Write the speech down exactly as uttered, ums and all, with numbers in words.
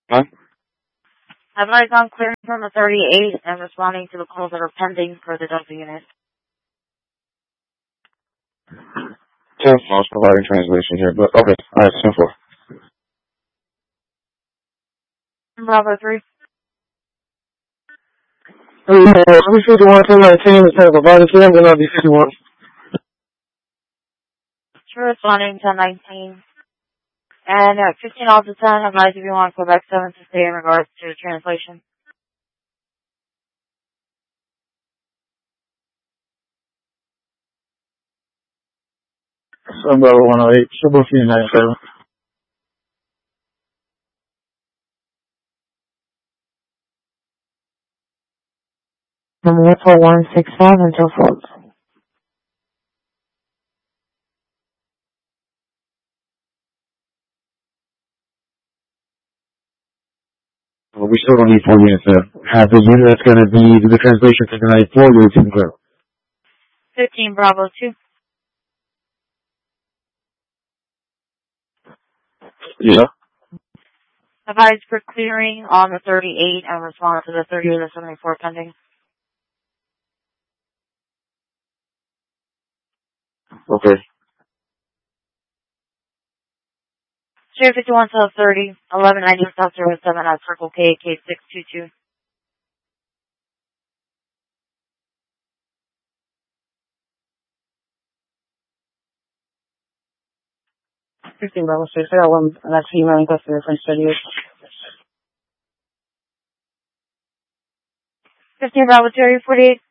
Huh? Advise on clearing from the thirty-eight and responding to the calls that are pending for the Delta unit. ten four, I was providing translation here, but okay. Alright, ten four. Bravo three. Hey, uh, I'll be fifty-one, ten nineteen, instead of providing to them, then I'll be fifty-one. Sure, responding ten nineteen. And at fifteen off the ten, advise if you want Quebec seven to stay in regards to the translation. Sun Bravo one oh eight, triple three nine seven. Number one four one six five until four. Well, we still don't need four units there. Have the unit that's going to be the translation for tonight, four units in clear. fifteen Bravo two. Yeah. Advise for clearing on the thirty-eight and respond to the thirty to the seventy-four pending. Okay. Share fifty-one to thirty, eleven ninety South zero seven at Circle K, K six two two. fifteen Bravo six, I got one, and that's emailing customer French studios. fifteen Bravo two, forty-eight.